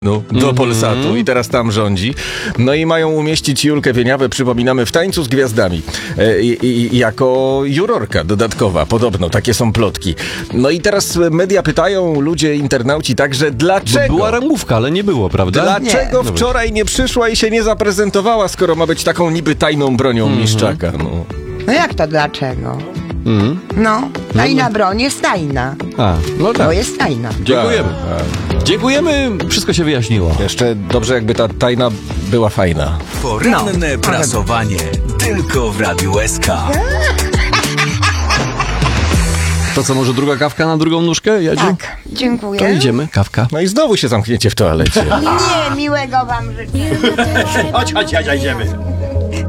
do Polsatu i teraz tam rządzi. No i mają umieścić Julkę Wieniawę, przypominamy, w Tańcu z Gwiazdami. Jako jurorka dodatkowa, podobno, takie są plotki. No i teraz media pytają, ludzie, internauci także, dlaczego? Była ramówka, ale nie było, prawda? Dlaczego wczoraj nie przyszła i się nie zaprezentowała, skoro ma być taką niby tajną bronią Miszczaka? No jak to dlaczego? No, tajna broń jest tajna. No tak. To jest tajna. Dziękujemy. Dziękujemy, wszystko się wyjaśniło. Jeszcze dobrze, jakby ta tajna była fajna. Poranne prasowanie tylko w Radiu SK. To co, może druga kawka na drugą nóżkę, Jadziu? Tak, dziękuję. To idziemy, kawka. No i znowu się zamkniecie w toalecie. Nie, miłego wam życzę. Chodź, Jadzia, idziemy.